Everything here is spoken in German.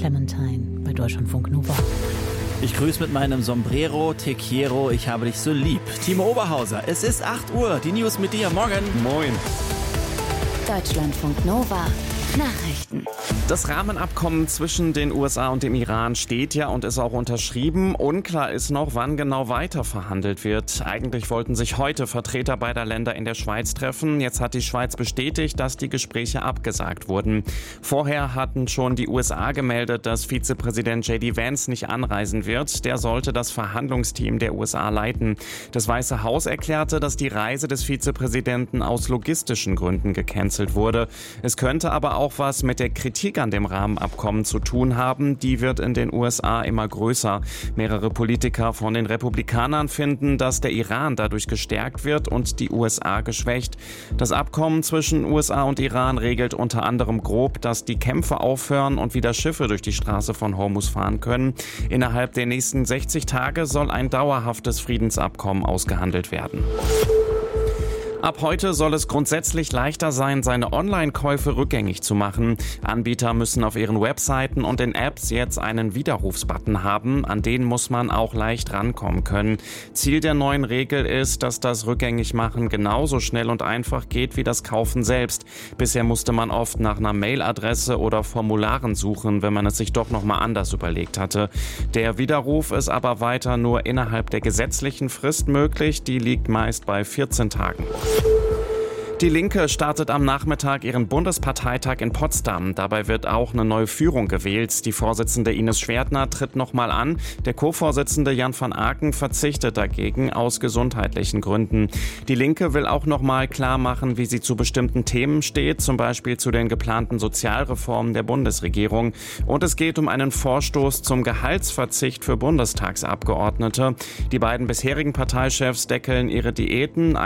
Clementine bei Deutschlandfunk Nova. Ich grüße mit meinem Sombrero, Te quiero, ich habe dich so lieb. Timo Oberhauser, es ist 8 Uhr, die News mit dir, morgen. Moin. Deutschlandfunk Nova. Nachrichten. Das Rahmenabkommen zwischen den USA und dem Iran steht ja und ist auch unterschrieben. Unklar ist noch, wann genau weiter verhandelt wird. Eigentlich wollten sich heute Vertreter beider Länder in der Schweiz treffen. Jetzt hat die Schweiz bestätigt, dass die Gespräche abgesagt wurden. Vorher hatten schon die USA gemeldet, dass Vizepräsident J.D. Vance nicht anreisen wird. Der sollte das Verhandlungsteam der USA leiten. Das Weiße Haus erklärte, dass die Reise des Vizepräsidenten aus logistischen Gründen gecancelt wurde. Es könnte aber auch was mit der Kritik an dem Rahmenabkommen zu tun haben. Die wird in den USA immer größer. Mehrere Politiker von den Republikanern finden, dass der Iran dadurch gestärkt wird und die USA geschwächt. Das Abkommen zwischen USA und Iran regelt unter anderem grob, dass die Kämpfe aufhören und wieder Schiffe durch die Straße von Hormuz fahren können. Innerhalb der nächsten 60 Tage soll ein dauerhaftes Friedensabkommen ausgehandelt werden. Ab heute soll es grundsätzlich leichter sein, seine Online-Käufe rückgängig zu machen. Anbieter müssen auf ihren Webseiten und in Apps jetzt einen Widerrufsbutton haben, an den muss man auch leicht rankommen können. Ziel der neuen Regel ist, dass das Rückgängigmachen genauso schnell und einfach geht wie das Kaufen selbst. Bisher musste man oft nach einer Mailadresse oder Formularen suchen, wenn man es sich doch nochmal anders überlegt hatte. Der Widerruf ist aber weiter nur innerhalb der gesetzlichen Frist möglich, die liegt meist bei 14 Tagen. Die Linke startet am Nachmittag ihren Bundesparteitag in Potsdam. Dabei wird auch eine neue Führung gewählt. Die Vorsitzende Ines Schwertner tritt nochmal an. Der Co-Vorsitzende Jan van Aken verzichtet dagegen aus gesundheitlichen Gründen. Die Linke will auch nochmal klar machen, wie sie zu bestimmten Themen steht, zum Beispiel zu den geplanten Sozialreformen der Bundesregierung. Und es geht um einen Vorstoß zum Gehaltsverzicht für Bundestagsabgeordnete. Die beiden bisherigen Parteichefs deckeln ihre Diäten.